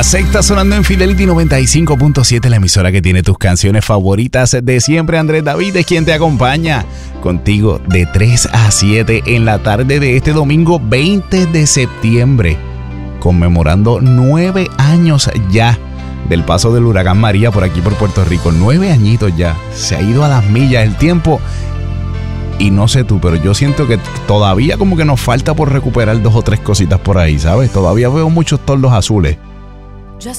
Sexta sonando en Fidelity 95.7, la emisora que tiene tus canciones favoritas de siempre. Andrés David es quien te acompaña contigo de 3 a 7 en la tarde de este domingo 20 de septiembre, conmemorando 9 años ya del paso del huracán María por aquí por Puerto Rico. 9 añitos ya, se ha ido a las millas el tiempo. Y no sé tú, pero yo siento que todavía como que nos falta por recuperar 2 o 3 cositas por ahí, ¿sabes? Todavía veo muchos toldos azules.